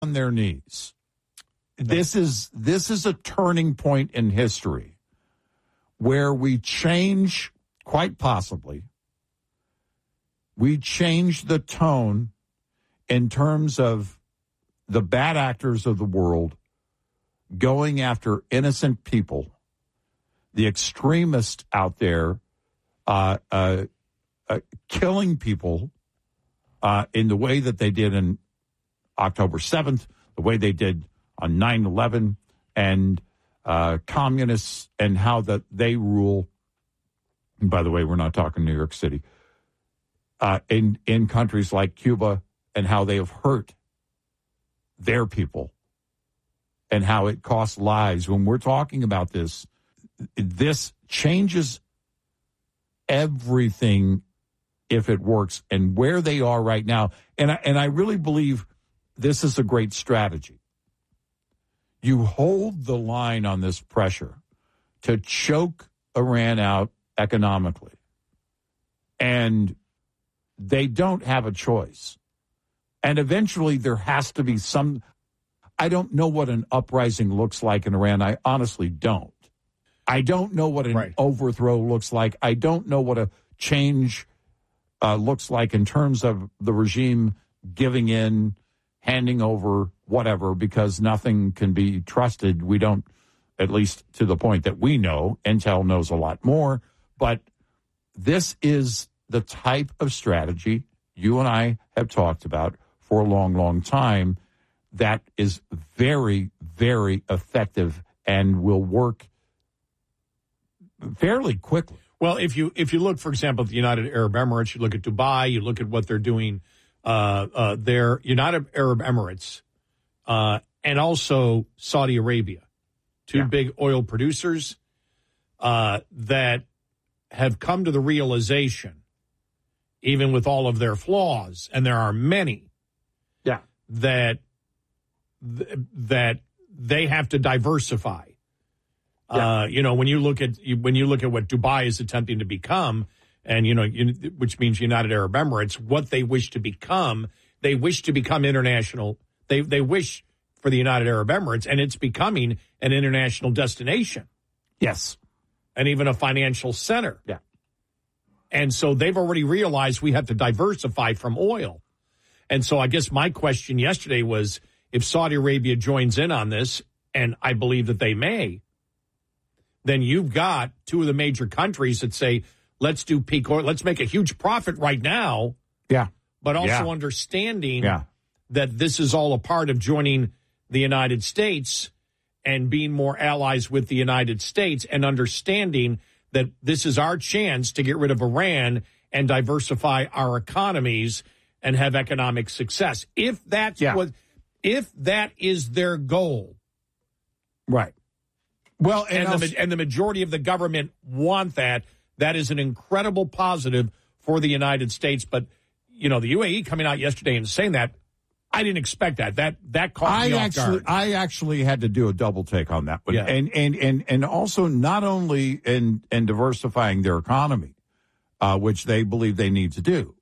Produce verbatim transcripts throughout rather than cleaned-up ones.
on their knees. This is this is a turning point in history where we change, quite possibly, we change the tone in terms of the bad actors of the world going after innocent people, the extremists out there uh, uh, uh, killing people uh, in the way that they did in October seventh, the way they did on nine eleven, and uh, communists and how that they rule. And by the way, we're not talking New York City. Uh, in, in countries like Cuba, and how they have hurt their people and how it costs lives. When we're talking about this, this changes everything if it works, and where they are right now. And I, and I really believe this is a great strategy. You hold the line on this pressure to choke Iran out economically, and they don't have a choice. And eventually there has to be some, I don't know what an uprising looks like in Iran. I honestly don't. I don't know what an right. overthrow looks like. I don't know what a change uh, looks like in terms of the regime giving in, handing over, whatever, because nothing can be trusted. We don't, at least to the point that we know. Intel knows a lot more. But this is the type of strategy you and I have talked about for a long, long time that is very, very effective and will work fairly quickly. Well, if you if you look, for example, at the United Arab Emirates, you look at Dubai, you look at what they're doing uh, uh, there, United Arab Emirates, uh, and also Saudi Arabia, two yeah. big oil producers uh, that have come to the realization, even with all of their flaws, and there are many, yeah, that th- that they have to diversify. Yeah. Uh, you know, when you look at when you look at what Dubai is attempting to become, and you know, you, which means United Arab Emirates, what they wish to become, they wish to become international. They they wish for the United Arab Emirates, and it's becoming an international destination. Yes, and even a financial center. Yeah, and so they've already realized we have to diversify from oil. And so I guess my question yesterday was, if Saudi Arabia joins in on this, and I believe that they may, then you've got two of the major countries that say, let's do peak oil, let's make a huge profit right now. Yeah. But also yeah. understanding yeah. that this is all a part of joining the United States and being more allies with the United States, and understanding that this is our chance to get rid of Iran and diversify our economies and have economic success. If that's yeah. what, if that is their goal. Right. Well, and, and, the, and the majority of the government want that. That is an incredible positive for the United States. But, you know, the U A E coming out yesterday and saying that, I didn't expect that. That that caught I me off actually, guard. I actually had to do a double take on that one. Yeah. And, and, and, and also not only in, in diversifying their economy, uh, which they believe they need to do,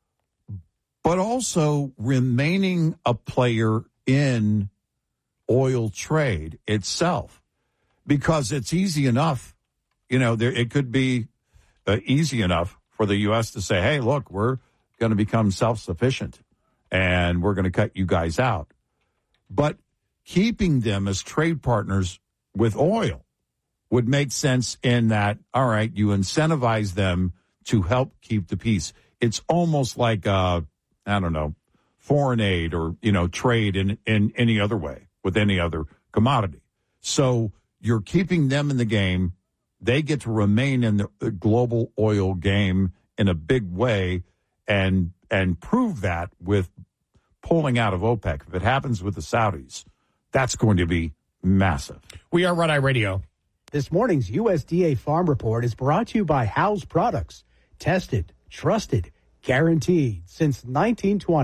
but also remaining a player in oil trade itself. Because it's easy enough, you know, there, it could be uh, easy enough for the U S to say, hey, look, we're going to become self-sufficient and we're going to cut you guys out. But keeping them as trade partners with oil would make sense in that, all right, you incentivize them to help keep the peace. It's almost like, uh, I don't know, foreign aid or, you know, trade in, in any other way with any other commodity. So you're keeping them in the game. They get to remain in the global oil game in a big way and and prove that with pulling out of OPEC. If it happens with the Saudis, that's going to be massive. We are Red Eye Radio. This morning's U S D A Farm Report is brought to you by Howes Products. Tested, trusted, guaranteed since nineteen twenty.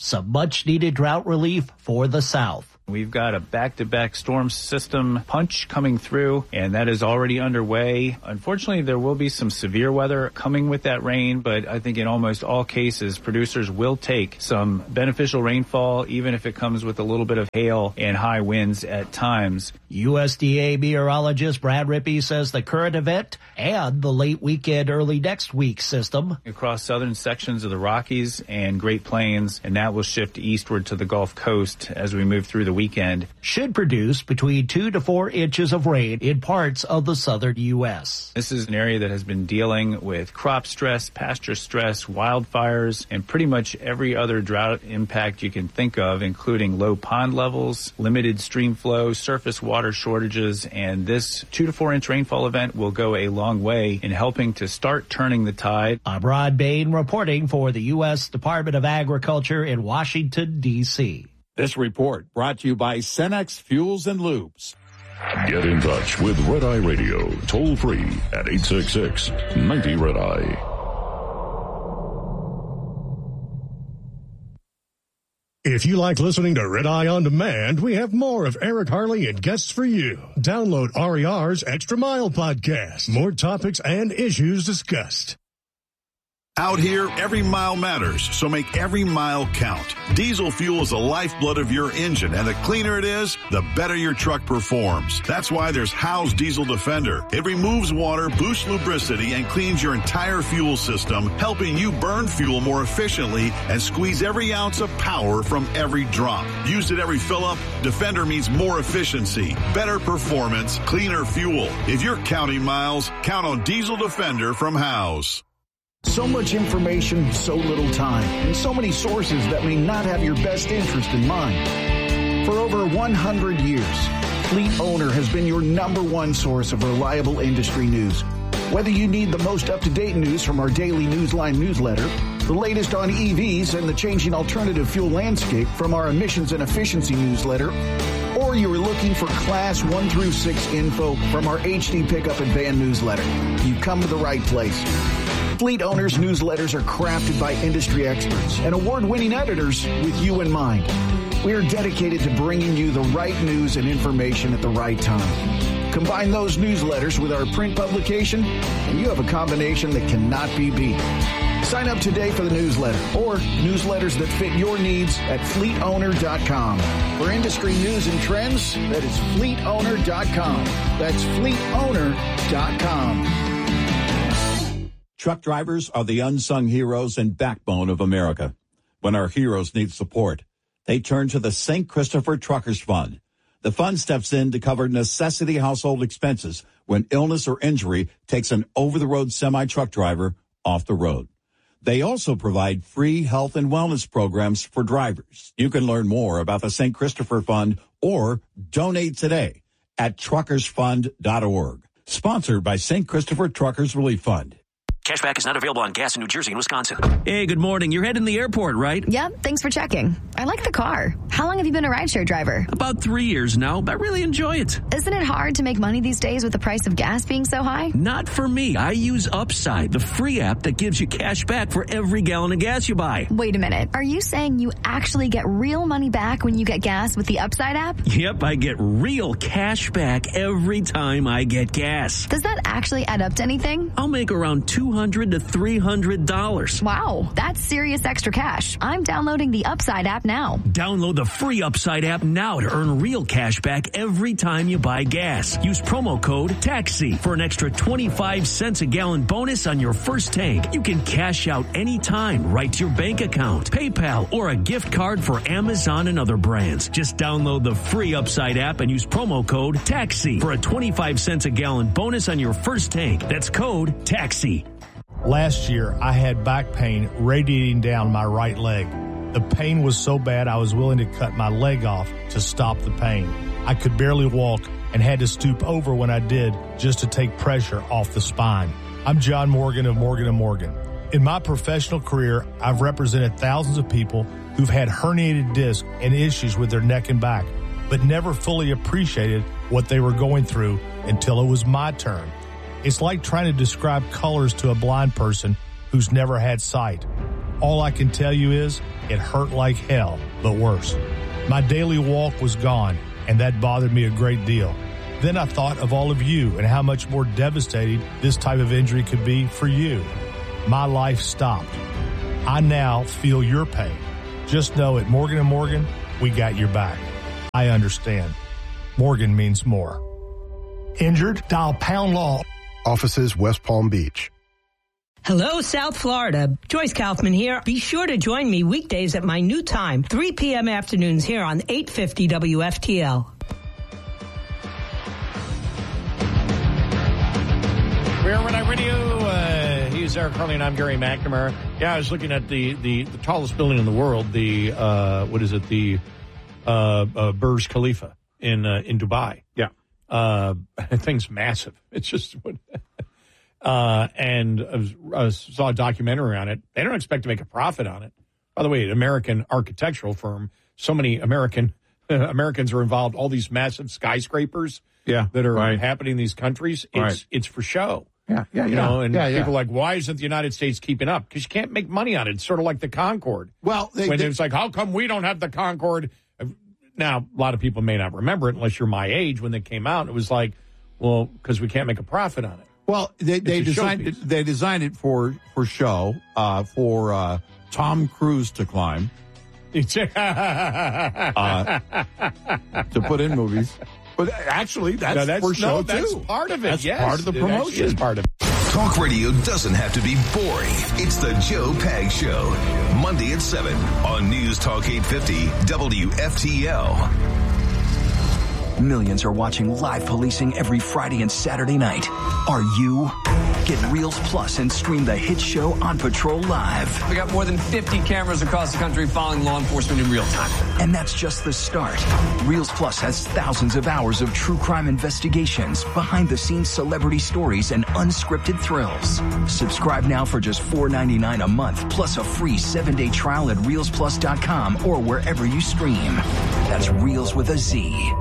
some much-needed drought relief for the South. We've got a back-to-back storm system punch coming through, and that is already underway. Unfortunately, there will be some severe weather coming with that rain, but I think in almost all cases, producers will take some beneficial rainfall, even if it comes with a little bit of hail and high winds at times. U S D A meteorologist Brad Rippey says the current event and the late weekend, early next week system across southern sections of the Rockies and Great Plains, and that will shift eastward to the Gulf Coast as we move through the weekend, should produce between two to four inches of rain in parts of the southern U S. This is an area that has been dealing with crop stress, pasture stress, wildfires, and pretty much every other drought impact you can think of, including low pond levels, limited stream flow, surface water shortages, and this two to four inch rainfall event will go a long way in helping to start turning the tide. I'm Rod Bain reporting for the U S Department of Agriculture in Washington, D C This report brought to you by Cenex Fuels and Lubes. Get in touch with Red Eye Radio, toll free at eight six six, nine zero, Red Eye. If you like listening to Red Eye On Demand, we have more of Eric Harley and guests for you. Download R E R's Extra Mile podcast. More topics and issues discussed. Out here, every mile matters, so make every mile count. Diesel fuel is the lifeblood of your engine, and the cleaner it is, the better your truck performs. That's why there's Howe's Diesel Defender. It removes water, boosts lubricity, and cleans your entire fuel system, helping you burn fuel more efficiently and squeeze every ounce of power from every drop. Used at every fill-up, Defender means more efficiency, better performance, cleaner fuel. If you're counting miles, count on Diesel Defender from Howe's. So much information, so little time, and so many sources that may not have your best interest in mind. For over one hundred years, Fleet Owner has been your number one source of reliable industry news. Whether you need the most up-to-date news from our daily Newsline newsletter, the latest on E Vs and the changing alternative fuel landscape from our emissions and efficiency newsletter, or you're looking for class one through six info from our H D Pickup and Van newsletter, you've come to the right place. Fleet Owners newsletters are crafted by industry experts and award-winning editors with you in mind. We are dedicated to bringing you the right news and information at the right time. Combine those newsletters with our print publication, and you have a combination that cannot be beat. Sign up today for the newsletter or newsletters that fit your needs at fleet owner dot com. For industry news and trends, that is fleet owner dot com. That's fleet owner dot com. Truck drivers are the unsung heroes and backbone of America. When our heroes need support, they turn to the Saint Christopher Truckers Fund. The fund steps in to cover necessity household expenses when illness or injury takes an over-the-road semi-truck driver off the road. They also provide free health and wellness programs for drivers. You can learn more about the Saint Christopher Fund or donate today at truckers fund dot org. Sponsored by Saint Christopher Truckers Relief Fund. Cashback is not available on gas in New Jersey and Wisconsin. Hey, good morning. You're heading to the airport, right? Yep, thanks for checking. I like the car. How long have you been a rideshare driver? About three years now, but I really enjoy it. Isn't it hard to make money these days with the price of gas being so high? Not for me. I use Upside, the free app that gives you cash back for every gallon of gas you buy. Wait a minute. Are you saying you actually get real money back when you get gas with the Upside app? Yep, I get real cash back every time I get gas. Does that actually add up to anything? I'll make around two hundred to three hundred dollars. Wow, that's serious extra cash. I'm downloading the Upside app now. Download the free Upside app now to earn real cash back every time you buy gas. Use promo code TAXI for an extra twenty-five cents a gallon bonus on your first tank. You can cash out anytime right to your bank account, PayPal, or a gift card for Amazon and other brands. Just download the free Upside app and use promo code TAXI for a twenty-five cents a gallon bonus on your first tank. That's code TAXI. Last year, I had back pain radiating down my right leg. The pain was so bad I was willing to cut my leg off to stop the pain. I could barely walk and had to stoop over when I did just to take pressure off the spine. I'm John Morgan of Morgan and Morgan. In my professional career, I've represented thousands of people who've had herniated discs and issues with their neck and back, but never fully appreciated what they were going through until it was my turn. It's like trying to describe colors to a blind person who's never had sight. All I can tell you is It hurt like hell, but worse. My daily walk was gone, and that bothered me a great deal. Then I thought of all of you and how much more devastating this type of injury could be for you. My life stopped. I now feel your pain. Just know at Morgan and Morgan, we got your back. I understand. Morgan means more. Injured? Dial Pound Law. Offices West Palm Beach. Hello, South Florida. Joyce Kaufman here. Be sure to join me weekdays at my new time, three p.m. afternoons here on eight fifty W F T L. We're on Red Eye Radio. Uh, he's Eric Harley, and I'm Gary McNamara. Yeah, I was looking at the, the, the tallest building in the world, the, uh, what is it, the uh, uh, Burj Khalifa in uh, in Dubai. Yeah. Uh, that thing's massive. It's just... Uh, and I, was, I saw a documentary on it. They don't expect to make a profit on it. By the way, an American architectural firm. So many American uh, Americans are involved. All these massive skyscrapers yeah, that are right. happening in these countries. It's right. it's for show. Yeah, yeah, you yeah. know, and yeah, yeah. people are like, why isn't the United States keeping up? Because you can't make money on it. It's sort of like the Concorde. Well, they, when they, it's like, how come we don't have the Concorde? Now, a lot of people may not remember it unless you're my age. When they came out, it was like, well, because we can't make a profit on it. Well, they, they designed it, they designed it for for show uh, for uh, Tom Cruise to climb, uh, to put in movies. But actually, that's, no, that's for show no, that's too. part of it. That's yes, part of the promotion. Is part of it. Talk radio doesn't have to be boring. It's the Joe Pag Show, Monday at seven on News Talk eight fifty W F T L. Millions are watching live policing every Friday and Saturday night. Are you? Get Reels Plus and stream the hit show On Patrol live. We got more than fifty cameras across the country following law enforcement in real time. And that's just the start. Reels Plus has thousands of hours of true crime investigations, behind-the-scenes celebrity stories, and unscripted thrills. Subscribe now for just four ninety-nine a month, plus a free seven-day trial at reels plus dot com or wherever you stream. That's Reels with a Z.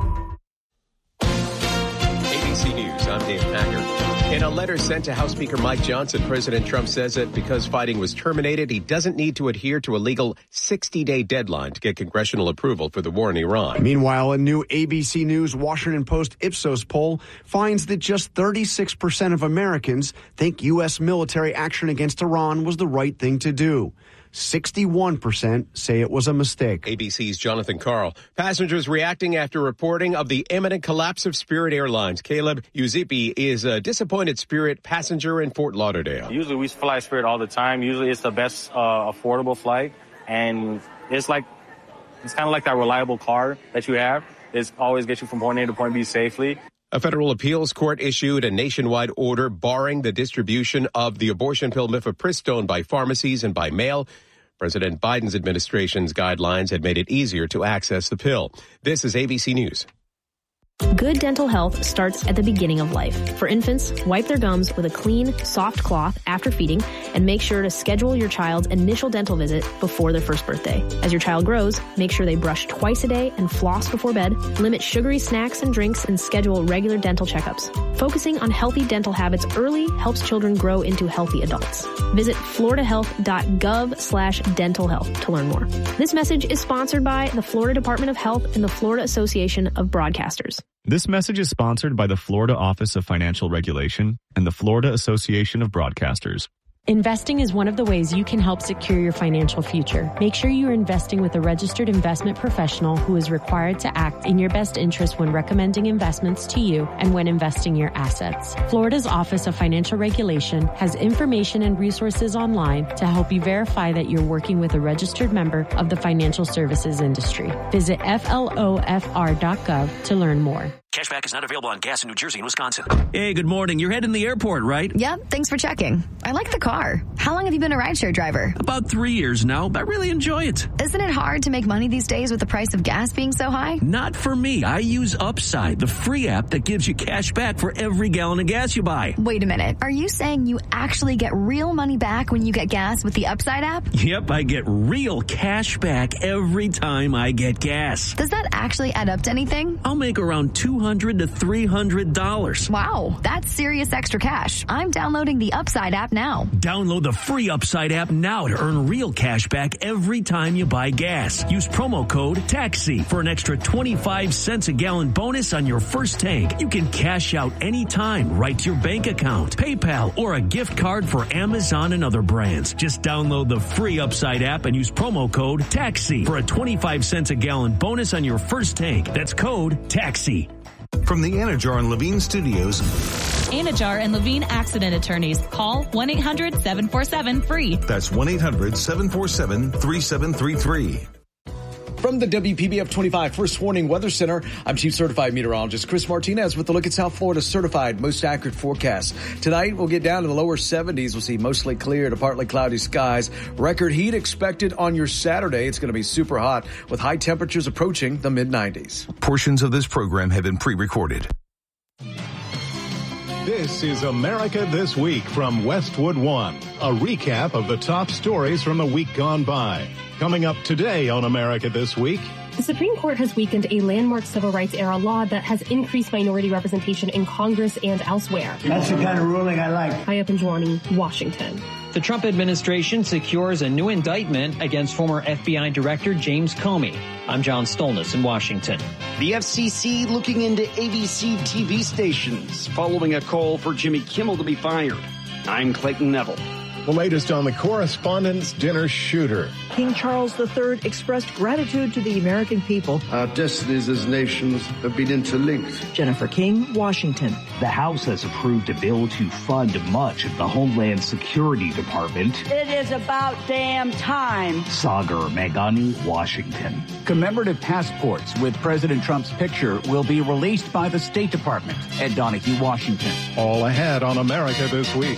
A B C News, I'm Dave Packer. In a letter sent to House Speaker Mike Johnson, President Trump says that because fighting was terminated, he doesn't need to adhere to a legal sixty-day deadline to get congressional approval for the war in Iran. Meanwhile, a new A B C News Washington Post Ipsos poll finds that just thirty-six percent of Americans think U S military action against Iran was the right thing to do. sixty-one percent say it was a mistake. A B C's Jonathan Karl. Passengers reacting after reporting of the imminent collapse of Spirit Airlines. Caleb Uzipi is a disappointed Spirit passenger in Fort Lauderdale. Usually we fly Spirit all the time. Usually it's the best uh, affordable flight. And it's like, it's kind of like that reliable car that you have. It's always gets you from point A to point B safely. A federal appeals court issued a nationwide order barring the distribution of the abortion pill mifepristone by pharmacies and by mail. President Biden's administration's guidelines had made it easier to access the pill. This is A B C News. Good dental health starts at the beginning of life. For infants, wipe their gums with a clean, soft cloth after feeding, and make sure to schedule your child's initial dental visit before their first birthday. As your child grows, make sure they brush twice a day and floss before bed, limit sugary snacks and drinks, and schedule regular dental checkups. Focusing on healthy dental habits early helps children grow into healthy adults. Visit floridahealth.gov slash dental health to learn more. This message is sponsored by the Florida Department of Health and the Florida Association of Broadcasters. This message is sponsored by the Florida Office of Financial Regulation and the Florida Association of Broadcasters. Investing is one of the ways you can help secure your financial future. Make sure you are investing with a registered investment professional who is required to act in your best interest when recommending investments to you and when investing your assets. Florida's Office of Financial Regulation has information and resources online to help you verify that you're working with a registered member of the financial services industry. Visit F L O F R dot gov to learn more. Cashback is not available on gas in New Jersey and Wisconsin. Hey, good morning. You're heading to the airport, right? Yep, thanks for checking. I like the car. How long have you been a rideshare driver? About three years now, but I really enjoy it. Isn't it hard to make money these days with the price of gas being so high? Not for me. I use Upside, the free app that gives you cash back for every gallon of gas you buy. Wait a minute. Are you saying you actually get real money back when you get gas with the Upside app? Yep, I get real cash back every time I get gas. Does that actually add up to anything? I'll make around two hundred dollars to three hundred dollars. Wow, that's serious extra cash. I'm downloading the Upside app now. Download the free Upside app now to earn real cash back every time you buy gas. Use promo code TAXI for an extra twenty-five cents a gallon bonus on your first tank. You can cash out anytime right to your bank account, PayPal, or a gift card for Amazon and other brands. Just download the free Upside app and use promo code TAXI for a twenty-five cents a gallon bonus on your first tank. That's code TAXI. From the Anajar and Levine Studios. Anajar and Levine Accident Attorneys. Call one eight hundred seven four seven free. That's one eight hundred seven four seven three seven three three. From the W P B F twenty-five First Warning Weather Center, I'm Chief Certified Meteorologist Chris Martinez with a look at South Florida's certified most accurate forecast. Tonight, we'll get down to the lower seventies. We'll see mostly clear to partly cloudy skies. Record heat expected on your Saturday. It's going to be super hot with high temperatures approaching the mid nineties. Portions of this program have been pre-recorded. This is America This Week from Westwood One, a recap of the top stories from the week gone by. Coming up today on America This Week. The Supreme Court has weakened a landmark civil rights era law that has increased minority representation in Congress and elsewhere. That's the kind of ruling I like. Hayya Panjwani, Washington. The Trump administration secures a new indictment against former F B I Director James Comey. I'm John Stolnis in Washington. The F C C looking into A B C T V stations following a call for Jimmy Kimmel to be fired. I'm Clayton Neville. The latest on the Correspondents' Dinner shooter. King Charles the Third expressed gratitude to the American people. Our destinies as nations have been interlinked. Jennifer King, Washington. The House has approved a bill to fund much of the Homeland Security Department. It is about damn time. Sagar Meghani, Washington. Commemorative passports with President Trump's picture will be released by the State Department. Ed Donahue, Washington. All ahead on America This Week.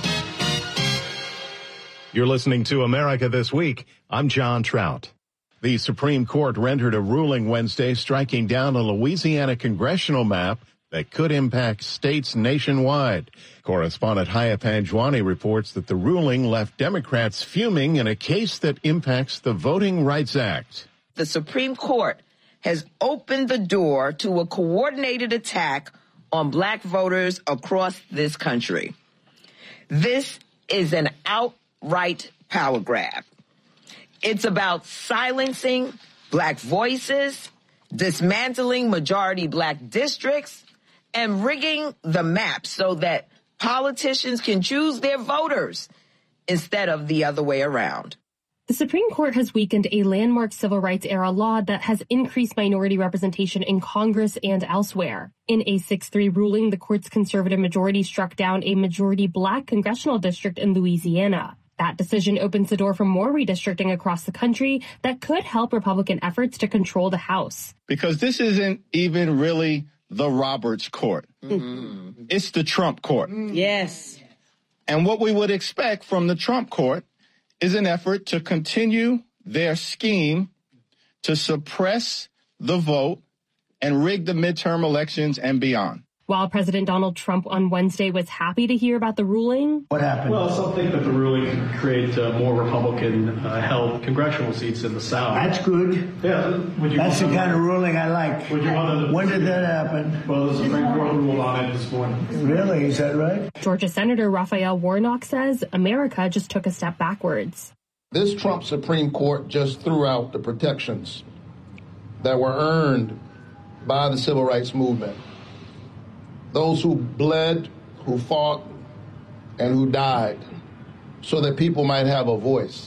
You're listening to America This Week. I'm John Trout. The Supreme Court rendered a ruling Wednesday striking down a Louisiana congressional map that could impact states nationwide. Correspondent Hayya Panjwani reports that the ruling left Democrats fuming in a case that impacts the Voting Rights Act. The Supreme Court has opened the door to a coordinated attack on black voters across this country. This is an out right power grab. It's about silencing black voices, dismantling majority black districts, and rigging the map so that politicians can choose their voters instead of the other way around. The Supreme Court has weakened a landmark civil rights era law that has increased minority representation in Congress and elsewhere. In a six three ruling, the court's conservative majority struck down a majority black congressional district in Louisiana. That decision opens the door for more redistricting across the country that could help Republican efforts to control the House. Because this isn't even really the Roberts Court. Mm-hmm. It's the Trump Court. Yes. And what we would expect from the Trump Court is an effort to continue their scheme to suppress the vote and rig the midterm elections and beyond. While President Donald Trump on Wednesday was happy to hear about the ruling. What happened? Well, some think that the ruling could create uh, more Republican-held uh, congressional seats in the South. That's good. Yeah. Would you That's the kind of ruling I like. Would you want when did that happen? Well, the Supreme Court ruled on it this morning. Really? Is that right? Georgia Senator Raphael Warnock says America just took a step backwards. This Trump Supreme Court just threw out the protections that were earned by the civil rights movement. Those who bled, who fought, and who died, so that people might have a voice,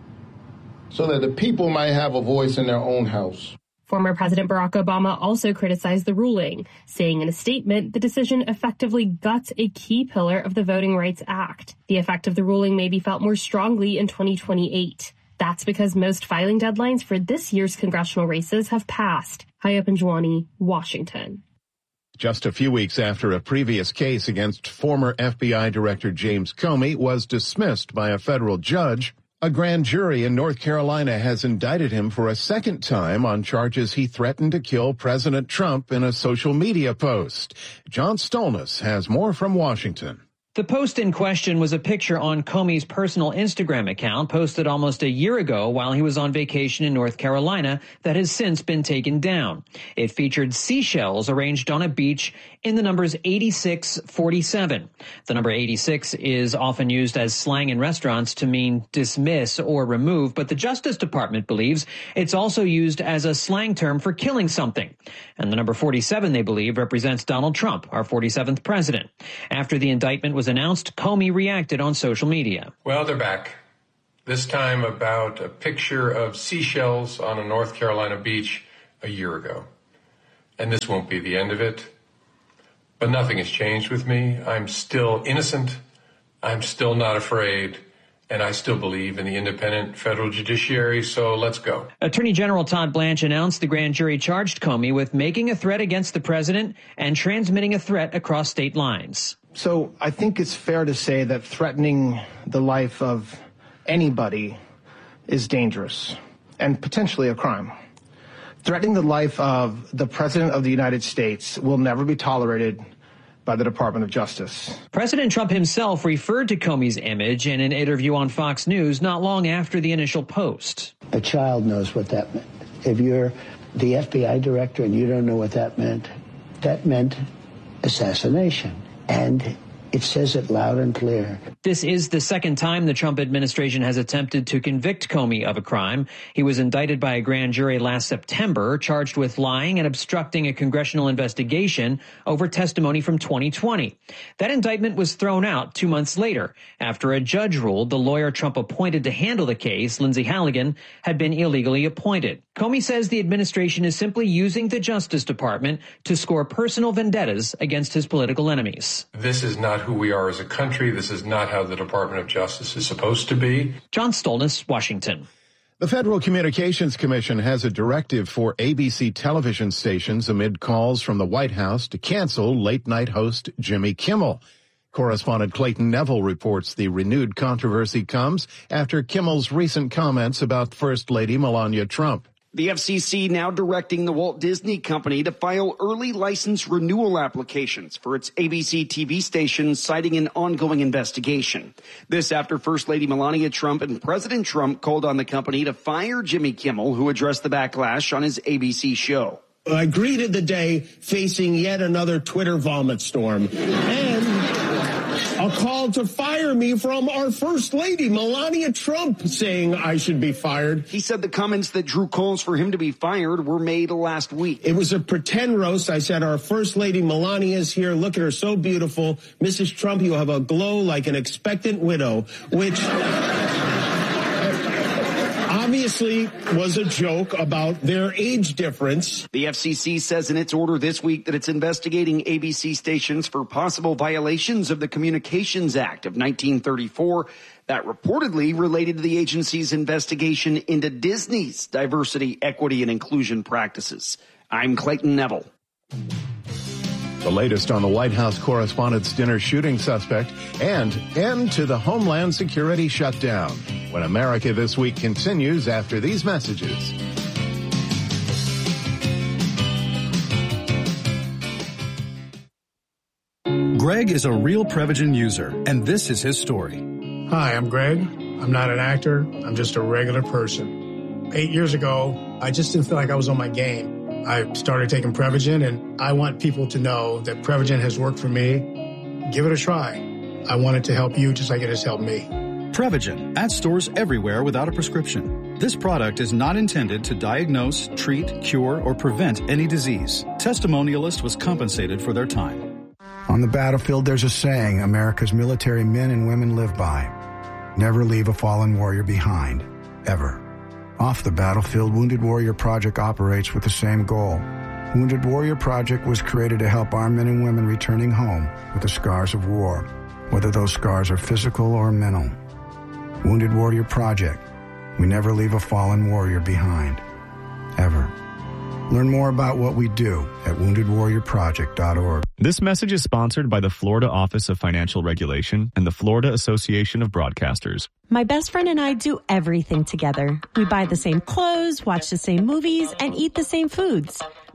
so that the people might have a voice in their own house. Former President Barack Obama also criticized the ruling, saying in a statement the decision effectively guts a key pillar of the Voting Rights Act. The effect of the ruling may be felt more strongly in twenty twenty-eight. That's because most filing deadlines for this year's congressional races have passed. Hayya Panjwani, Washington. Just a few weeks after a previous case against former F B I Director James Comey was dismissed by a federal judge, a grand jury in North Carolina has indicted him for a second time on charges he threatened to kill President Trump in a social media post. John Stolnis has more from Washington. The post in question was a picture on Comey's personal Instagram account posted almost a year ago while he was on vacation in North Carolina that has since been taken down. It featured seashells arranged on a beach in the numbers eighty-six forty-seven. The number eighty-six is often used as slang in restaurants to mean dismiss or remove, but the Justice Department believes it's also used as a slang term for killing something. And the number forty-seven, they believe, represents Donald Trump, our forty-seventh president. After the indictment was announced, Comey reacted on social media. Well, they're back. This time about a picture of seashells on a North Carolina beach a year ago. And this won't be the end of it. But nothing has changed with me. I'm still innocent. I'm still not afraid. And I still believe in the independent federal judiciary, so let's go. Attorney General Todd Blanche announced the grand jury charged Comey with making a threat against the president and transmitting a threat across state lines. So I think it's fair to say that threatening the life of anybody is dangerous and potentially a crime. Threatening the life of the President of the United States will never be tolerated by the Department of Justice. President Trump himself referred to Comey's image in an interview on Fox News not long after the initial post. A child knows what that meant. If you're the F B I director and you don't know what that meant, that meant assassination. And it says it loud and clear. This is the second time the Trump administration has attempted to convict Comey of a crime. He was indicted by a grand jury last September, charged with lying and obstructing a congressional investigation over testimony from twenty twenty. That indictment was thrown out two months later after a judge ruled the lawyer Trump appointed to handle the case, Lindsay Halligan, had been illegally appointed. Comey says the administration is simply using the Justice Department to score personal vendettas against his political enemies. This is not who we are as a country. This is not how the Department of Justice is supposed to be. John Stolness, Washington. The Federal Communications Commission has a directive for A B C television stations amid calls from the White House to cancel late-night host Jimmy Kimmel. Correspondent Clayton Neville reports the renewed controversy comes after Kimmel's recent comments about First Lady Melania Trump. The F C C now directing the Walt Disney Company to file early license renewal applications for its A B C T V stations, citing an ongoing investigation. This after First Lady Melania Trump and President Trump called on the company to fire Jimmy Kimmel, who addressed the backlash on his A B C show. I greeted the day facing yet another Twitter vomit storm and a call to fire me from our First Lady, Melania Trump, saying I should be fired. He said the comments that drew calls for him to be fired were made last week. It was a pretend roast. I said, our First Lady Melania is here. Look at her, so beautiful. Missus Trump, you have a glow like an expectant widow, which obviously was a joke about their age difference. The F C C says in its order this week that it's investigating A B C stations for possible violations of the Communications Act of nineteen thirty-four that reportedly related to the agency's investigation into Disney's diversity, equity, and inclusion practices. I'm Clayton Neville. The latest on the White House Correspondents' Dinner shooting suspect and end to the Homeland Security shutdown when America This Week continues after these messages. Greg is a real Prevagen user, and this is his story. Hi, I'm Greg. I'm not an actor. I'm just a regular person. Eight years ago, I just didn't feel like I was on my game. I started taking Prevagen, and I want people to know that Prevagen has worked for me. Give it a try. I want it to help you just like it has helped me. Prevagen, at stores everywhere without a prescription. This product is not intended to diagnose, treat, cure, or prevent any disease. Testimonialist was compensated for their time. On the battlefield, there's a saying America's military men and women live by. Never leave a fallen warrior behind, ever. Off the battlefield, Wounded Warrior Project operates with the same goal. Wounded Warrior Project was created to help our men and women returning home with the scars of war, whether those scars are physical or mental. Wounded Warrior Project. We never leave a fallen warrior behind, ever. Learn more about what we do at wounded warrior project dot org. This message is sponsored by the Florida Office of Financial Regulation and the Florida Association of Broadcasters. My best friend and I do everything together. We buy the same clothes, watch the same movies, and eat the same foods.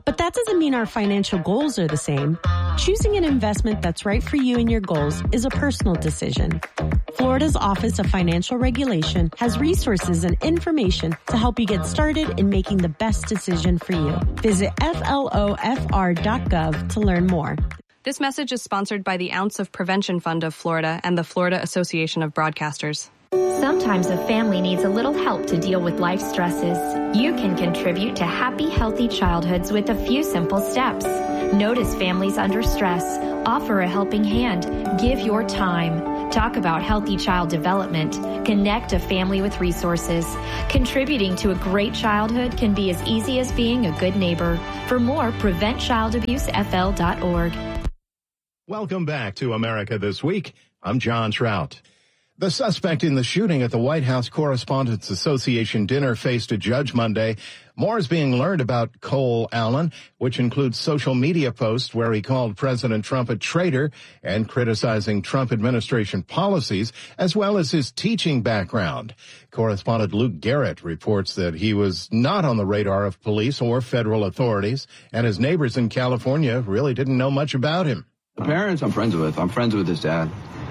But that doesn't mean our financial goals are the same. Choosing an investment that's right for you and your goals is a personal decision. Florida's Office of Financial Regulation has resources and information to help you get started in making the best decision for you. Visit F L O F R dot gov to learn more. This message is sponsored by the Ounce of Prevention Fund of Florida and the Florida Association of Broadcasters. Sometimes a family needs a little help to deal with life stresses. You can contribute to happy, healthy childhoods with a few simple steps. Notice families under stress. Offer a helping hand. Give your time. Talk about healthy child development. Connect a family with resources. Contributing to a great childhood can be as easy as being a good neighbor. For more, prevent child abuse F L dot org. Welcome back to America This Week. I'm John Trout. The suspect in the shooting at the White House Correspondents Association dinner faced a judge Monday. More is being learned about Cole Allen, which includes social media posts where he called President Trump a traitor and criticizing Trump administration policies, as well as his teaching background. Correspondent Luke Garrett reports that he was not on the radar of police or federal authorities, and his neighbors in California really didn't know much about him. The parents I'm friends with. I'm friends with his dad.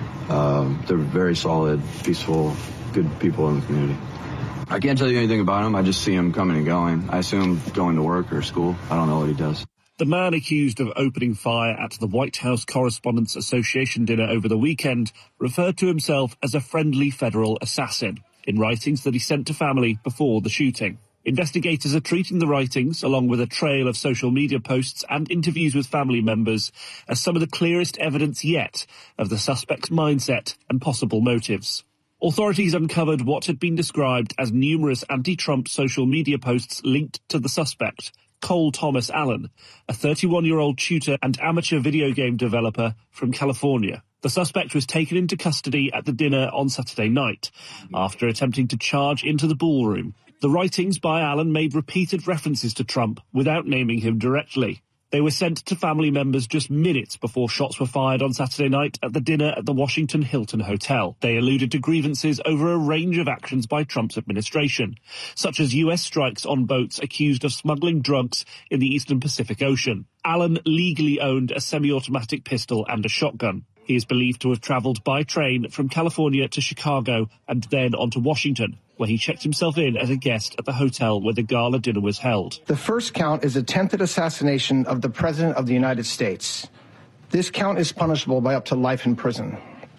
Um, they're very solid, peaceful, good people in the community. I can't tell you anything about him. I just see him coming and going. I assume going to work or school. I don't know what he does. The man accused of opening fire at the White House Correspondents Association dinner over the weekend referred to himself as a friendly federal assassin in writings that he sent to family before the shooting. Investigators are treating the writings, along with a trail of social media posts and interviews with family members, as some of the clearest evidence yet of the suspect's mindset and possible motives. Authorities uncovered what had been described as numerous anti-Trump social media posts linked to the suspect, Cole Thomas Allen, a thirty-one-year-old tutor and amateur video game developer from California. The suspect was taken into custody at the dinner on Saturday night after attempting to charge into the ballroom. The writings by Allen made repeated references to Trump without naming him directly. They were sent to family members just minutes before shots were fired on Saturday night at the dinner at the Washington Hilton Hotel. They alluded to grievances over a range of actions by Trump's administration, such as U S strikes on boats accused of smuggling drugs in the Eastern Pacific Ocean. Allen legally owned a semi-automatic pistol and a shotgun. He is believed to have travelled by train from California to Chicago and then on to Washington, where he checked himself in as a guest at the hotel where the gala dinner was held. The first count is attempted assassination of the President of the United States. This count is punishable by up to life in prison.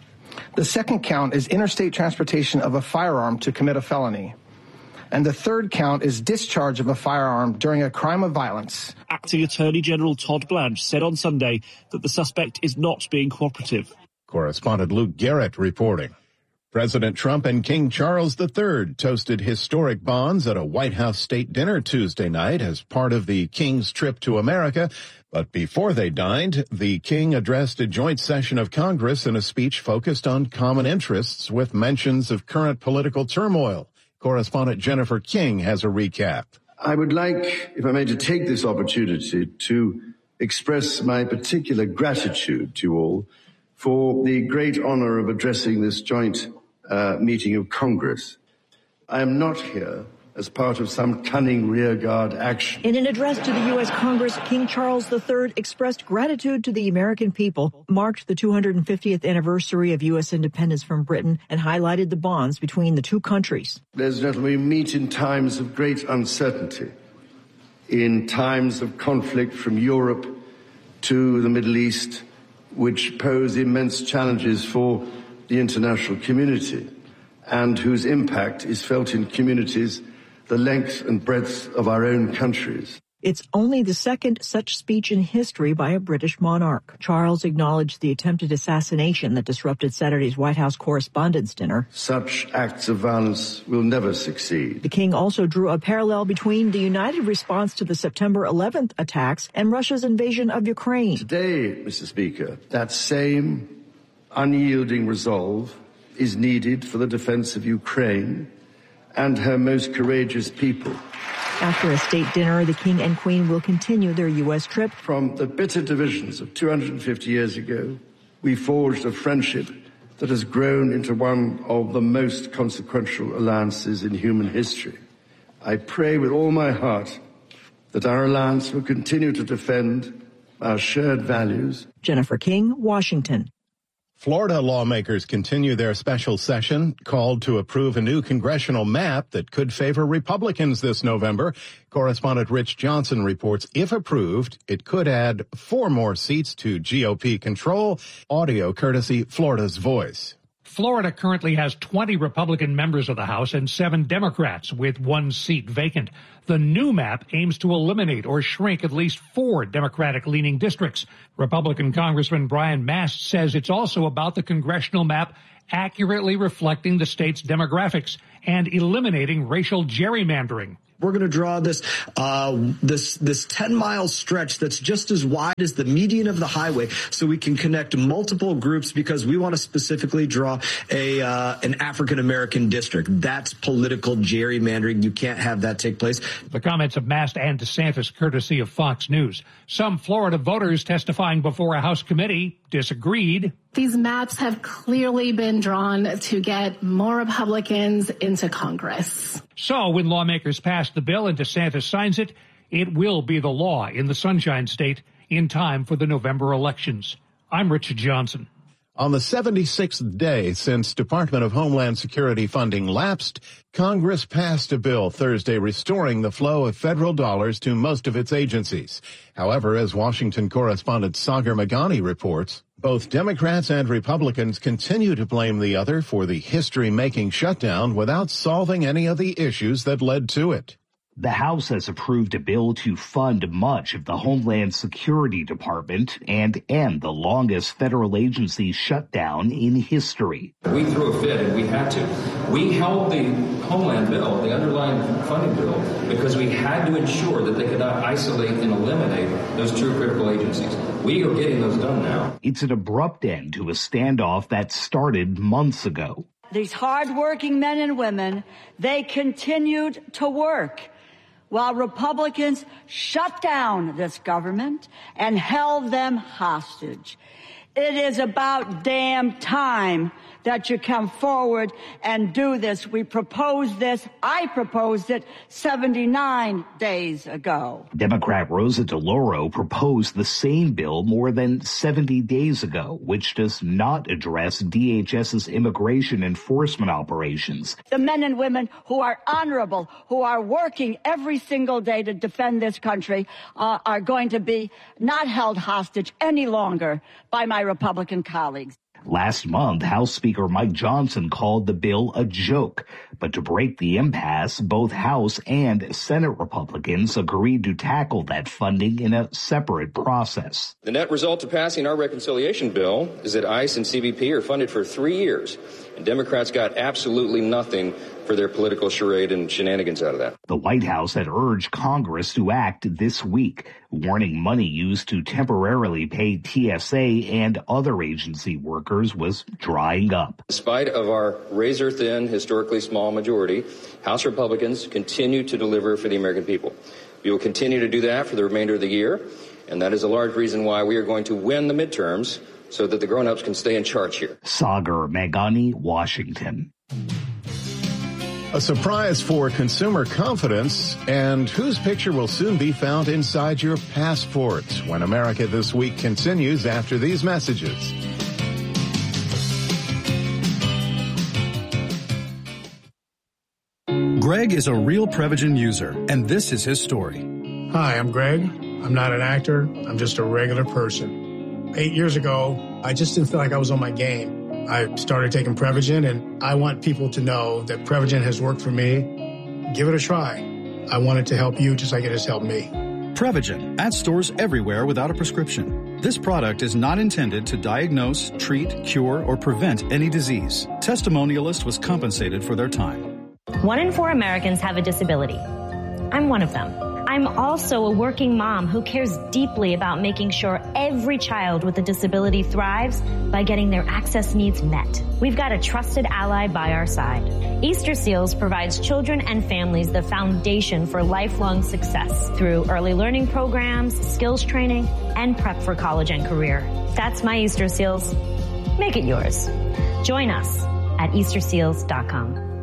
The second count is interstate transportation of a firearm to commit a felony. And the third count is discharge of a firearm during a crime of violence. Acting Attorney General Todd Blanche said on Sunday that the suspect is not being cooperative. Correspondent Luke Garrett reporting. President Trump and King Charles the Third toasted historic bonds at a White House state dinner Tuesday night as part of the King's trip to America. But before they dined, the King addressed a joint session of Congress in a speech focused on common interests with mentions of current political turmoil. Correspondent Jennifer King has a recap. I would like, if I may, to take this opportunity to express my particular gratitude to you all for the great honor of addressing this joint uh, meeting of Congress. I am not here as part of some cunning rearguard action. In an address to the U S Congress, King Charles the Third expressed gratitude to the American people, marked the two hundred fiftieth anniversary of U S independence from Britain, and highlighted the bonds between the two countries. Ladies and gentlemen, we meet in times of great uncertainty, in times of conflict from Europe to the Middle East, which pose immense challenges for the international community and whose impact is felt in communities the length and breadth of our own countries. It's only the second such speech in history by a British monarch. Charles acknowledged the attempted assassination that disrupted Saturday's White House Correspondents' dinner. Such acts of violence will never succeed. The king also drew a parallel between the united response to the September eleventh attacks and Russia's invasion of Ukraine. Today, Mister Speaker, that same unyielding resolve is needed for the defense of Ukraine and her most courageous people. After a state dinner, the king and queen will continue their U S trip. From the bitter divisions of two hundred fifty years ago, we forged a friendship that has grown into one of the most consequential alliances in human history. I pray with all my heart that our alliance will continue to defend our shared values. Jennifer King, Washington. Florida lawmakers continue their special session called to approve a new congressional map that could favor Republicans this November. Correspondent Rich Johnson reports if approved, it could add four more seats to G O P control. Audio courtesy Florida's Voice. Florida currently has twenty Republican members of the House and seven Democrats, with one seat vacant. The new map aims to eliminate or shrink at least four Democratic-leaning districts. Republican Congressman Brian Mast says it's also about the congressional map accurately reflecting the state's demographics and eliminating racial gerrymandering. We're going to draw this uh, this this ten mile stretch that's just as wide as the median of the highway, so we can connect multiple groups, because we want to specifically draw a uh, an African American district. That's political gerrymandering. You can't have that take place. The comments of Mast and DeSantis, courtesy of Fox News. Some Florida voters testifying before a House committee disagreed. These maps have clearly been drawn to get more Republicans into Congress. So when lawmakers pass the bill and DeSantis signs it, it will be the law in the Sunshine State in time for the November elections. I'm Richard Johnson. On the seventy-sixth day since Department of Homeland Security funding lapsed, Congress passed a bill Thursday restoring the flow of federal dollars to most of its agencies. However, as Washington correspondent Sagar Meghani reports, both Democrats and Republicans continue to blame the other for the history-making shutdown without solving any of the issues that led to it. The House has approved a bill to fund much of the Homeland Security Department and end the longest federal agency shutdown in history. We threw a fit, and we had to. We held the Homeland bill, the underlying funding bill, because we had to ensure that they could not isolate and eliminate those two critical agencies. We are getting those done now. It's an abrupt end to a standoff that started months ago. These hardworking men and women, they continued to work while Republicans shut down this government and held them hostage. It is about damn time that you come forward and do this. We proposed this. I proposed it seventy-nine days ago. Democrat Rosa DeLauro proposed the same bill more than seventy days ago, which does not address D H S's immigration enforcement operations. The men and women who are honorable, who are working every single day to defend this country, uh, are going to be not held hostage any longer by my Republican colleagues. Last month, House Speaker Mike Johnson called the bill a joke. But to break the impasse, both House and Senate Republicans agreed to tackle that funding in a separate process. The net result of passing our reconciliation bill is that ICE and C B P are funded for three years, and Democrats got absolutely nothing for their political charade and shenanigans out of that. The White House had urged Congress to act this week, warning money used to temporarily pay T S A and other agency workers was drying up. Despite of our razor-thin, historically small majority, House Republicans continue to deliver for the American people. We will continue to do that for the remainder of the year, and that is a large reason why we are going to win the midterms so that the grown-ups can stay in charge here. Sagar Meghani, Washington. A surprise for consumer confidence, and whose picture will soon be found inside your passport when America This Week continues after these messages. Greg is a real Prevagen user, and this is his story. Hi, I'm Greg. I'm not an actor. I'm just a regular person. Eight years ago, I just didn't feel like I was on my game. I started taking Prevagen, and I want people to know that Prevagen has worked for me. Give it a try. I want it to help you just like it has helped me. Prevagen, at stores everywhere without a prescription. This product is not intended to diagnose, treat, cure, or prevent any disease. Testimonialist was compensated for their time. One in four Americans have a disability. I'm one of them. I'm also a working mom who cares deeply about making sure every child with a disability thrives by getting their access needs met. We've got a trusted ally by our side. Easter Seals provides children and families the foundation for lifelong success through early learning programs, skills training, and prep for college and career. That's my Easter Seals. Make it yours. Join us at Easter Seals dot com.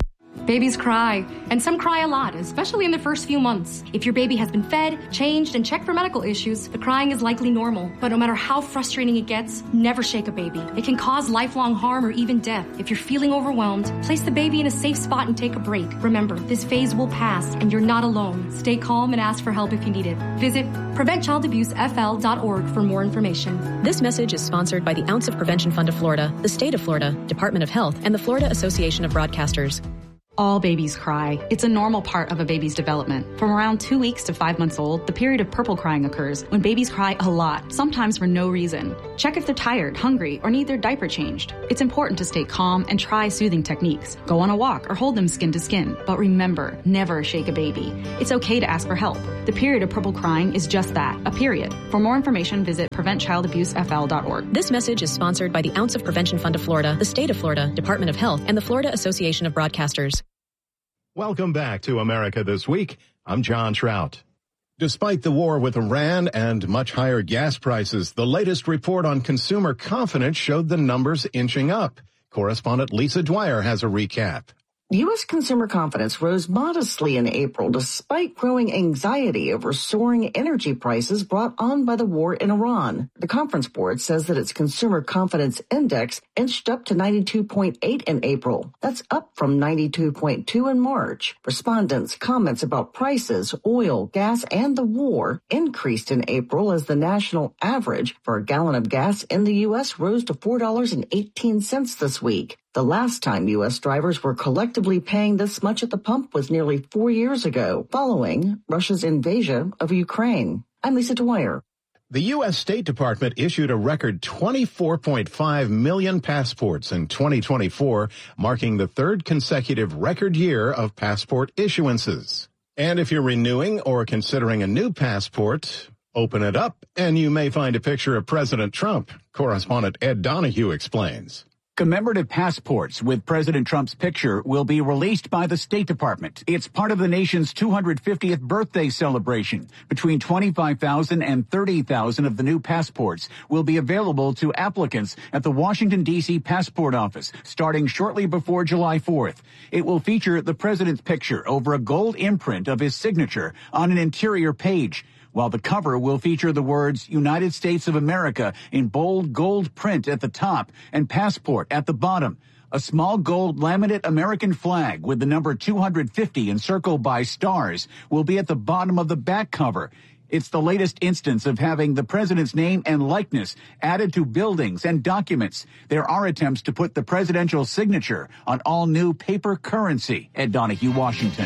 Babies cry, and some cry a lot, especially in the first few months. If your baby has been fed, changed, and checked for medical issues, the crying is likely normal. But no matter how frustrating it gets, never shake a baby. It can cause lifelong harm or even death. If you're feeling overwhelmed, place the baby in a safe spot and take a break. Remember, this phase will pass, and you're not alone. Stay calm and ask for help if you need it. Visit prevent child abuse f l dot org for more information. This message is sponsored by the Ounce of Prevention Fund of Florida, the State of Florida, Department of Health, and the Florida Association of Broadcasters. All babies cry. It's a normal part of a baby's development. From around two weeks to five months old, the period of purple crying occurs when babies cry a lot, sometimes for no reason. Check if they're tired, hungry, or need their diaper changed. It's important to stay calm and try soothing techniques. Go on a walk or hold them skin to skin. But remember, never shake a baby. It's okay to ask for help. The period of purple crying is just that, a period. For more information, visit prevent child abuse f l dot org. This message is sponsored by the Ounce of Prevention Fund of Florida, the State of Florida, Department of Health, and the Florida Association of Broadcasters. Welcome back to America This Week. I'm John Trout. Despite the war with Iran and much higher gas prices, the latest report on consumer confidence showed the numbers inching up. Correspondent Lisa Dwyer has a recap. U S consumer confidence rose modestly in April despite growing anxiety over soaring energy prices brought on by the war in Iran. The Conference Board says that its consumer confidence index inched up to ninety-two point eight in April. That's up from ninety-two point two in March. Respondents' comments about prices, oil, gas, and the war increased in April as the national average for a gallon of gas in the U S rose to four dollars and eighteen cents this week. The last time U S drivers were collectively paying this much at the pump was nearly four years ago, following Russia's invasion of Ukraine. I'm Lisa Dwyer. The U S State Department issued a record twenty-four point five million passports in twenty twenty-four, marking the third consecutive record year of passport issuances. And if you're renewing or considering a new passport, open it up and you may find a picture of President Trump. Correspondent Ed Donahue explains. Commemorative passports with President Trump's picture will be released by the State Department. It's part of the nation's two hundred fiftieth birthday celebration. Between twenty-five thousand and thirty thousand of the new passports will be available to applicants at the Washington, D C Passport Office starting shortly before July fourth. It will feature the president's picture over a gold imprint of his signature on an interior page, while the cover will feature the words United States of America in bold gold print at the top and passport at the bottom. A small gold laminate American flag with the number two hundred fifty encircled by stars will be at the bottom of the back cover. It's the latest instance of having the president's name and likeness added to buildings and documents. There are attempts to put the presidential signature on all new paper currency. Ed Donahue, Washington.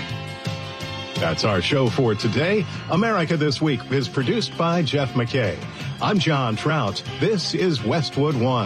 That's our show for today. America This Week is produced by Jeff McKay. I'm John Trout. This is Westwood One.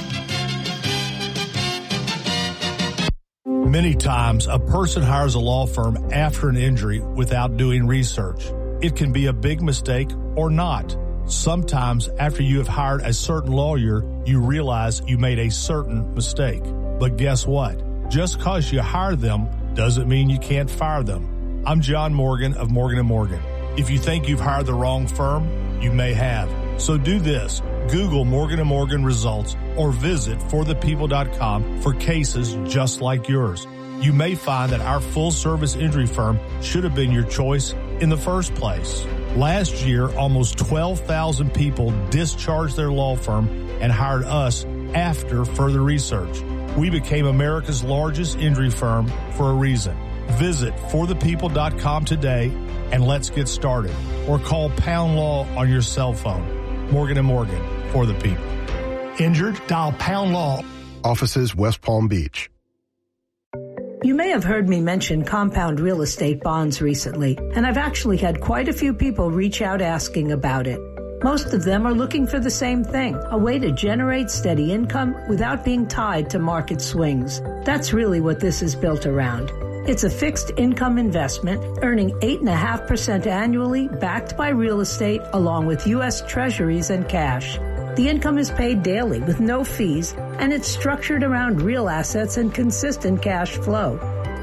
Many times, a person hires a law firm after an injury without doing research. It can be a big mistake or not. Sometimes, after you have hired a certain lawyer, you realize you made a certain mistake. But guess what? Just because you hire them doesn't mean you can't fire them. I'm John Morgan of Morgan and Morgan. If you think you've hired the wrong firm, you may have. So do this. Google Morgan and Morgan results or visit for the people dot com for cases just like yours. You may find that our full-service injury firm should have been your choice in the first place. Last year, almost twelve thousand people discharged their law firm and hired us after further research. We became America's largest injury firm for a reason. Visit for the people dot com today and let's get started. Or call Pound Law on your cell phone. Morgan and Morgan, for the people. Injured? Dial Pound Law. Offices West Palm Beach. You may have heard me mention compound real estate bonds recently, and I've actually had quite a few people reach out asking about it. Most of them are looking for the same thing, a way to generate steady income without being tied to market swings. That's really what this is built around. It's a fixed income investment earning eight point five percent annually, backed by real estate along with U S treasuries and cash. The income is paid daily with no fees, and it's structured around real assets and consistent cash flow.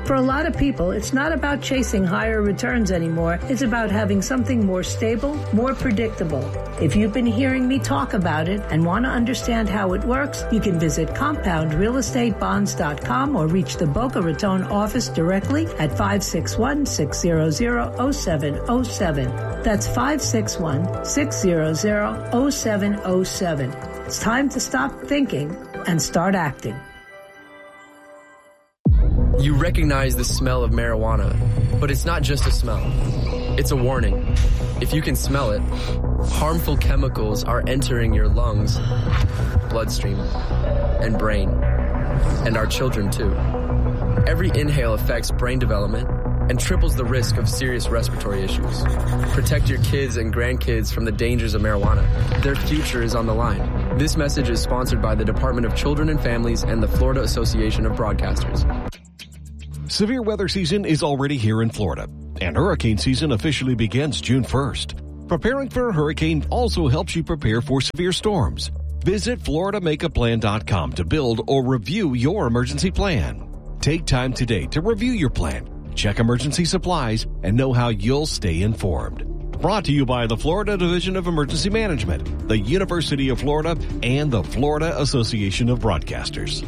For a lot of people, it's not about chasing higher returns anymore. It's about having something more stable, more predictable. If you've been hearing me talk about it and want to understand how it works, you can visit compound real estate bonds dot com or reach the Boca Raton office directly at five six one, six hundred, oh seven oh seven. That's five six one, six hundred, oh seven oh seven. It's time to stop thinking and start acting. You recognize the smell of marijuana, but it's not just a smell. It's a warning. If you can smell it, harmful chemicals are entering your lungs, bloodstream, and brain, and our children too. Every inhale affects brain development and triples the risk of serious respiratory issues. Protect your kids and grandkids from the dangers of marijuana. Their future is on the line. This message is sponsored by the Department of Children and Families and the Florida Association of Broadcasters. Severe weather season is already here in Florida, and hurricane season officially begins June first. Preparing for a hurricane also helps you prepare for severe storms. Visit Florida Make a Plan dot com to build or review your emergency plan. Take time today to review your plan, check emergency supplies, and know how you'll stay informed. Brought to you by the Florida Division of Emergency Management, the University of Florida, and the Florida Association of Broadcasters.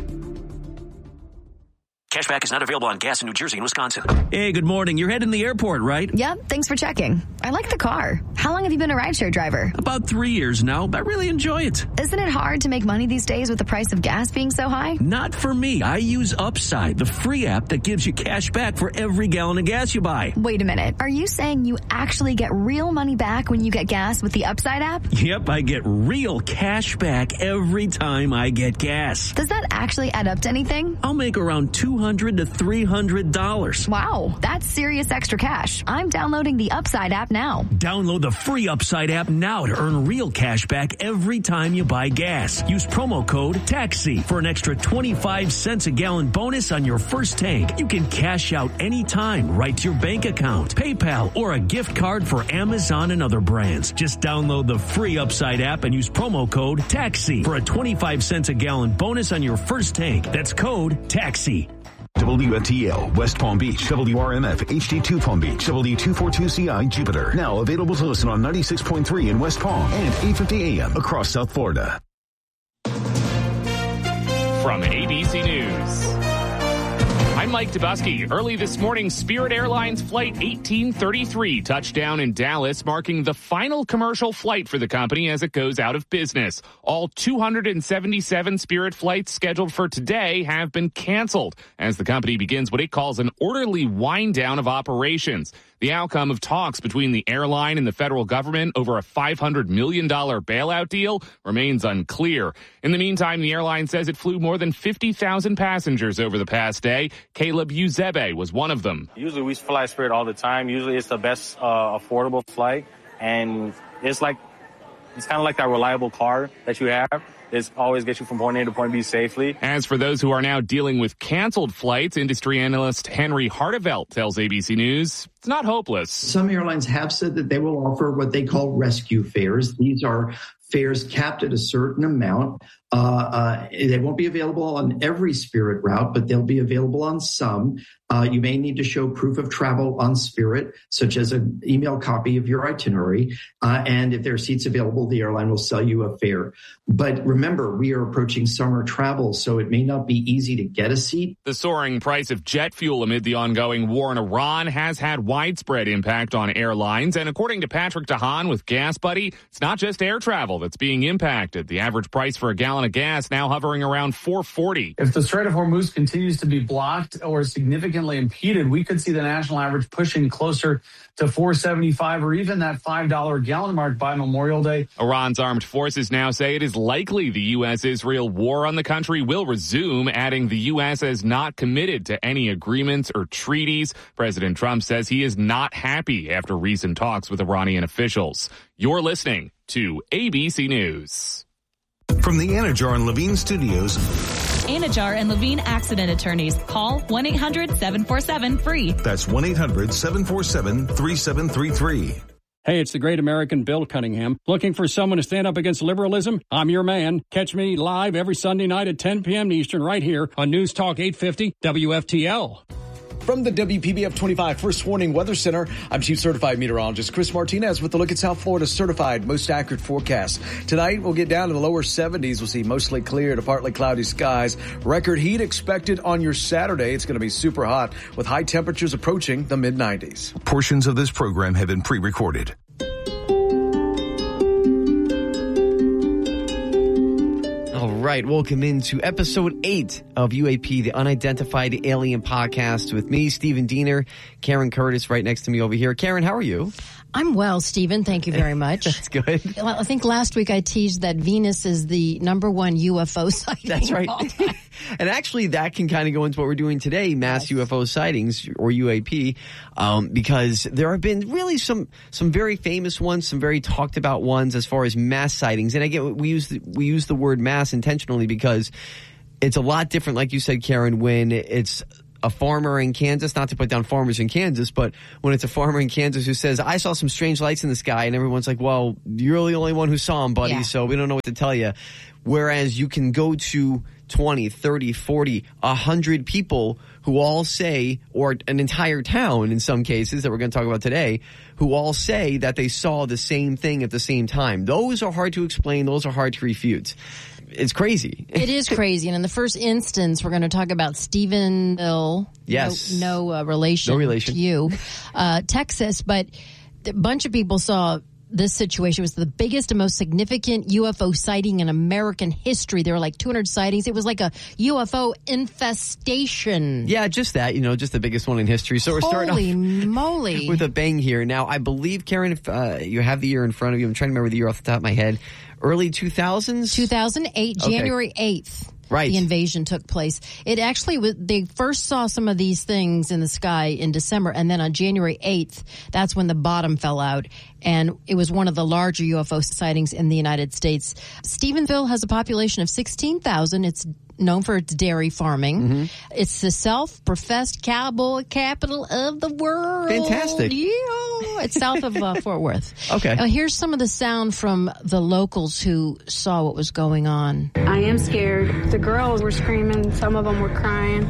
Cashback is not available on gas in New Jersey and Wisconsin. Hey, good morning. You're heading to the airport, right? Yep, thanks for checking. I like the car. How long have you been a rideshare driver? About three years now, but I really enjoy it. Isn't it hard to make money these days with the price of gas being so high? Not for me. I use Upside, the free app that gives you cash back for every gallon of gas you buy. Wait a minute. Are you saying you actually get real money back when you get gas with the Upside app? Yep, I get real cash back every time I get gas. Does that actually add up to anything? I'll make around two hundred to three hundred dollars. Wow, that's serious extra cash. I'm downloading the Upside app now. Download the free Upside app now to earn real cash back every time you buy gas. Use promo code TAXI for an extra twenty-five cents a gallon bonus on your first tank. You can cash out anytime right to your bank account, PayPal, or a gift card for Amazon and other brands. Just download the free Upside app and use promo code TAXI for a twenty-five cents a gallon bonus on your first tank. That's code TAXI. W F T L, West Palm Beach, W R M F, H D two Palm Beach, W two forty-two C I, Jupiter. Now available to listen on ninety-six point three in West Palm and eight fifty A M across South Florida. From A B C News, I'm Mike Dubusky. Early this morning, Spirit Airlines Flight eighteen thirty-three touched down in Dallas, marking the final commercial flight for the company as it goes out of business. All two hundred seventy-seven Spirit flights scheduled for today have been canceled as the company begins what it calls an orderly wind down of operations. The outcome of talks between the airline and the federal government over a five hundred million dollars bailout deal remains unclear. In the meantime, the airline says it flew more than fifty thousand passengers over the past day. Caleb Uzebe was one of them. Usually we fly Spirit all the time. Usually it's the best uh, affordable flight. And it's like, it's kind of like that reliable car that you have. It always gets you from point A to point B safely. As for those who are now dealing with canceled flights, industry analyst Henry Hartevelt tells A B C News it's not hopeless. Some airlines have said that they will offer what they call rescue fares. These are fares capped at a certain amount. Uh, uh, they won't be available on every Spirit route, but they'll be available on some. Uh, you may need to show proof of travel on Spirit, such as an email copy of your itinerary. Uh, and if there are seats available, the airline will sell you a fare. But remember, we are approaching summer travel, so it may not be easy to get a seat. The soaring price of jet fuel amid the ongoing war in Iran has had widespread impact on airlines. And according to Patrick DeHaan with Gas Buddy, it's not just air travel that's being impacted. The average price for a gallon of gas now hovering around four forty. If the Strait of Hormuz continues to be blocked or significantly impeded, we could see the national average pushing closer to four seventy-five or even that five dollars a gallon mark by Memorial Day. Iran's armed forces now say it is likely the U S Israel war on the country will resume, adding the U S has not committed to any agreements or treaties. President Trump says he is not happy after recent talks with Iranian officials. You're listening to A B C News. From the Anajar and Levine Studios, Anajar and Levine Accident Attorneys. Call one eight hundred seven four seven free. That's one eight hundred seven four seven three seven three three. Hey, it's the great American Bill Cunningham. Looking for someone to stand up against liberalism? I'm your man. Catch me live every Sunday night at ten p.m. Eastern right here on News Talk eight fifty W F T L. From the W P B F twenty-five First Warning Weather Center, I'm Chief Certified Meteorologist Chris Martinez with a look at South Florida's certified most accurate forecast. Tonight, we'll get down to the lower seventies. We'll see mostly clear to partly cloudy skies. Record heat expected on your Saturday. It's going to be super hot with high temperatures approaching the mid nineties. Portions of this program have been pre-recorded. All right, welcome into episode eight of U A P, the Unidentified Alien Podcast, with me, Stephen Diener, Karen Curtis right next to me over here. Karen, how are you? I'm well, Stephen. Thank you very much. That's good. Well, I think last week I teased that Venus is the number one U F O sighting. That's right. And actually, that can kind of go into what we're doing today, mass yes. U F O sightings, or U A P, um, because there have been really some some very famous ones, some very talked about ones as far as mass sightings. And again, we use the, we use the word mass intentionally because it's a lot different, like you said, Karen, when it's a farmer in Kansas, not to put down farmers in Kansas, but when it's a farmer in Kansas who says, I saw some strange lights in the sky, and everyone's like, well, you're the only one who saw them, buddy, yeah. so we don't know what to tell you. Whereas you can go to twenty, thirty, forty, one hundred people who all say, or an entire town in some cases that we're going to talk about today, who all say that they saw the same thing at the same time. Those are hard to explain. Those are hard to refute. It's crazy. It is crazy. And in the first instance, we're going to talk about Stephenville. Yes. No, no uh, relation, no relation to you. Uh, Texas. But a bunch of people saw this situation. It was the biggest and most significant U F O sighting in American history. There were like two hundred sightings. It was like a U F O infestation. Yeah, just that, you know, just the biggest one in history. So we're Holy starting off moly. with a bang here. Now, I believe, Karen, if uh, you have the year in front of you, I'm trying to remember the year off the top of my head. Early two thousands? two thousand eight, okay. January eighth. Right. The invasion took place. It actually was, they first saw some of these things in the sky in December, and then on January eighth, that's when the bottom fell out, and it was one of the larger U F O sightings in the United States. Stephenville has a population of sixteen thousand. It's known for its dairy farming. Mm-hmm. It's the self-professed cowboy capital of the world. Fantastic. Yeah. It's south of uh, Fort Worth. Okay. Now, here's some of the sound from the locals who saw what was going on. I am scared. The girls were screaming. Some of them were crying.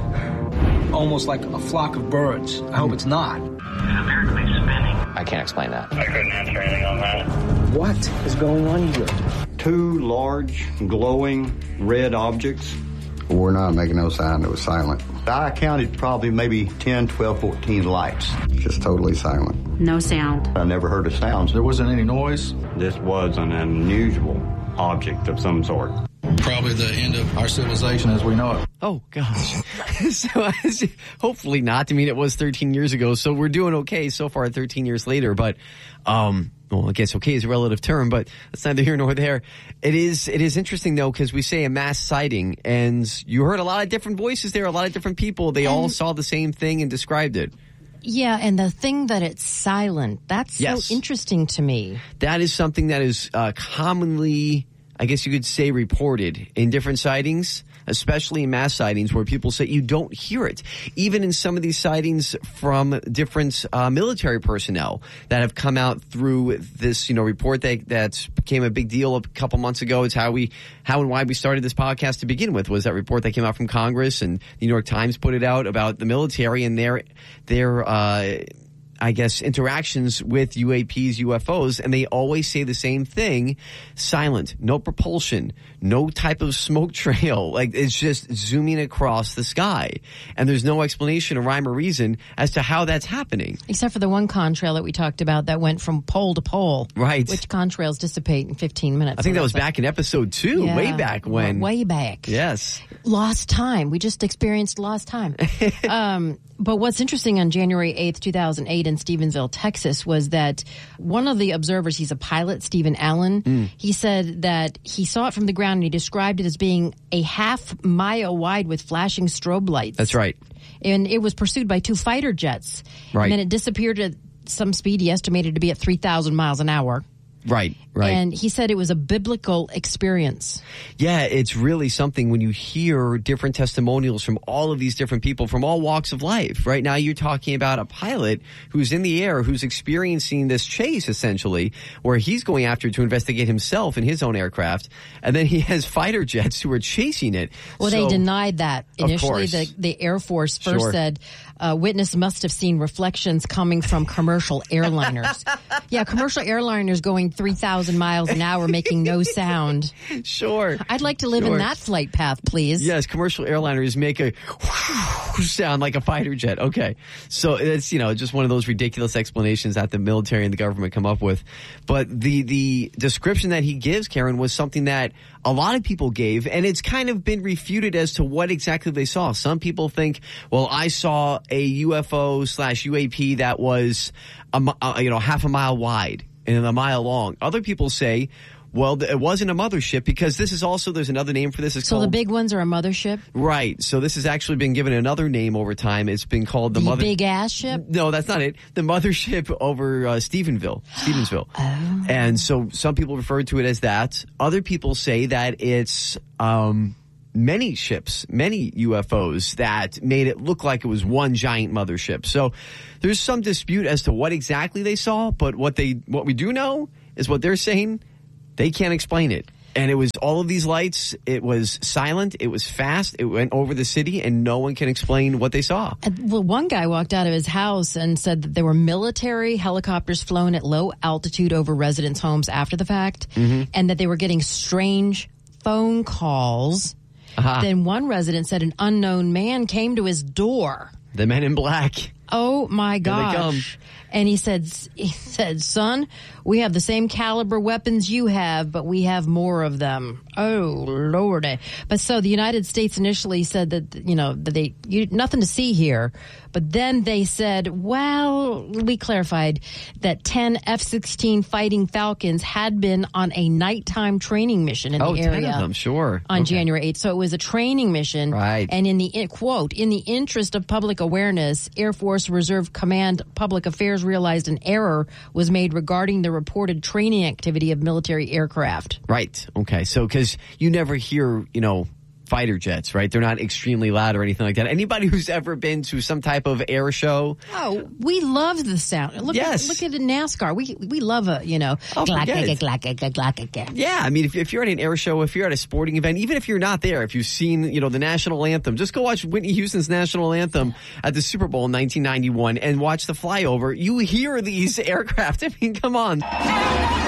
Almost like a flock of birds. I hope it's not. Apparently spinning. I can't explain that. I couldn't answer anything on that. What is going on here? Two large, glowing red objects. We're not making no sound. It was silent. I counted probably maybe ten, twelve, fourteen lights. Just totally silent. No sound. I never heard a sound. There wasn't any noise? This was an unusual object of some sort. Probably the end of our civilization as we know it. Oh, gosh. so, hopefully not. I mean, it was thirteen years ago, so we're doing okay so far thirteen years later. But, um, well, I guess okay is a relative term, but that's neither here nor there. It is, it is interesting, though, because we say a mass sighting, and you heard a lot of different voices there, a lot of different people. They and all saw the same thing and described it. Yeah, and the thing that it's silent, that's yes. so interesting to me. That is something that is uh, commonly, I guess you could say, reported in different sightings, especially in mass sightings where people say you don't hear it. Even in some of these sightings from different uh, military personnel that have come out through this, you know, report that that became a big deal a couple months ago. It's how we, how and why we started this podcast to begin with, was that report that came out from Congress, and the New York Times put it out about the military and their, their, uh, I guess, interactions with U A Ps, U F Os, and they always say the same thing: silent, no propulsion, no type of smoke trail. Like, it's just zooming across the sky. And there's no explanation or rhyme or reason as to how that's happening. Except for the one contrail that we talked about that went from pole to pole. Right. Which contrails dissipate in fifteen minutes. I think so that was like, back in episode two, yeah, way back when. Way back. Yes. Lost time. We just experienced lost time. um, but what's interesting on January eighth, two thousand eight in Stephenville, Texas, was that one of the observers, he's a pilot, Stephen Allen, mm. he said that he saw it from the ground and he described it as being a half mile wide with flashing strobe lights. That's right. And it was pursued by two fighter jets. Right. And then it disappeared at some speed he estimated to be at three thousand miles an hour. Right. Right. And he said it was a biblical experience. Yeah, it's really something when you hear different testimonials from all of these different people from all walks of life. Right now, you're talking about a pilot who's in the air, who's experiencing this chase, essentially, where he's going after to investigate himself in his own aircraft. And then he has fighter jets who are chasing it. Well, so, they denied that. Initially, of the, course. the Air Force first Sure. said, uh, witness must have seen reflections coming from commercial airliners. Yeah, commercial airliners going three thousand miles an hour making no sound. Sure. I'd like to live Sure. in that flight path, please. Yes, commercial airliners make a sound like a fighter jet. Okay. So it's, you know, just one of those ridiculous explanations that the military and the government come up with. But the, the description that he gives, Karen, was something that a lot of people gave, and it's kind of been refuted as to what exactly they saw. Some people think, well, I saw a U F O slash U A P that was, a, mi- uh, you know, half a mile wide and a mile long. Other people say, well, it wasn't a mothership because this is also, there's another name for this. It's So called, the big ones are a mothership? Right. So this has actually been given another name over time. It's been called the, The mother. big ass ship? No, that's not it. The mothership over uh, Stephenville, Stevensville. Oh. And so some people refer to it as that. Other people say that it's um, many ships, many U F Os that made it look like it was one giant mothership. So there's some dispute as to what exactly they saw, but what they what we do know is what they're saying. They can't explain it. And it was all of these lights. It was silent. It was fast. It went over the city, and no one can explain what they saw. And, well, one guy walked out of his house and said that there were military helicopters flown at low altitude over residents' homes after the fact, Mm-hmm. and that they were getting strange phone calls. Aha. Then one resident said an unknown man came to his door. The men in black. Oh my Here they come. gosh. And he said, he said, son, we have the same caliber weapons you have, but we have more of them. Oh, Lordy. But so the United States initially said that, you know, that they, you, nothing to see here. But then they said, well, we clarified that ten F sixteen Fighting Falcons had been on a nighttime training mission in Oh, the ten area of them, sure. on Okay. January eighth. So it was a training mission. Right. And in the, in, quote, in the interest of public awareness, Air Force Reserve Command Public Affairs realized an error was made regarding the reported training activity of military aircraft. Right. Okay. So, because you never hear, you know, fighter jets, right? They're not extremely loud or anything like that. Anybody who's ever been to some type of air show. Oh, we love the sound. Look Yes. at look at the NASCAR. We we love a, you know, Oh, glack, forget it. glack, glack, glack, glack, glack. Yeah, I mean, if, if you're at an air show, if you're at a sporting event, even if you're not there, if you've seen, you know, the national anthem, just go watch Whitney Houston's national anthem at the Super Bowl in nineteen ninety-one and watch the flyover. You hear these aircraft. I mean, come on.